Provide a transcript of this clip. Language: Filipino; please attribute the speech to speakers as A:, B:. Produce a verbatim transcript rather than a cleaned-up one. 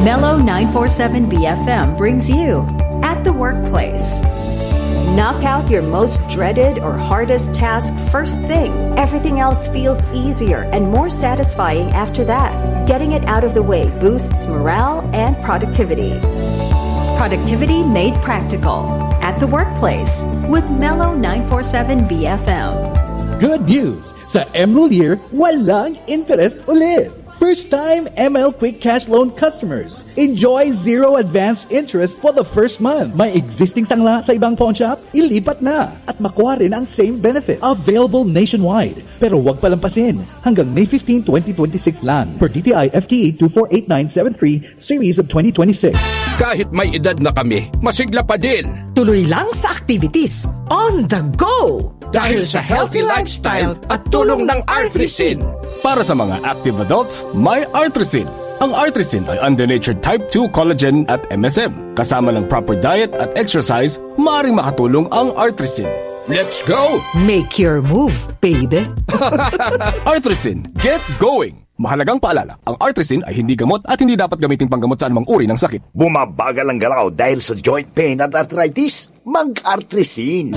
A: Mellow nine forty-seven B F M brings you At the Workplace. Knock out your most dreaded or hardest task first thing. Everything else feels easier and more satisfying after that. Getting it out of the way boosts morale and productivity. Productivity made practical. At the Workplace with Mellow nine forty-seven B F M.
B: Good news! Sa M L Year, walang interest ulit. First-time M L Quick Cash Loan customers. Enjoy zero advance interest for the first month. May existing sangla sa ibang pawn shop? Ilipat na. At makuha rin ang same benefit. Available nationwide. Pero wag palampasin. Hanggang May fifteenth, twenty twenty-six lang. Per D T I F T E two four eight nine seven three Series of twenty twenty-six.
C: Kahit may edad na kami, masigla pa din.
D: Tuloy lang sa activities. On the go!
C: Dahil sa healthy lifestyle at tulong ng Artrisin.
E: Para sa mga active adults, may Artrisin. Ang Artrisin ay undenatured type two collagen at M S M. Kasama ng proper diet at exercise, maaaring makatulong ang Artrisin.
C: Let's go!
D: Make your move, baby.
E: Artrisin, get going! Mahalagang paalala, ang Artrisin ay hindi gamot at hindi dapat gamitin panggamot sa anumang uri ng sakit.
F: Bumabagal ang galaw dahil sa joint pain at arthritis? Mag-Artrisin!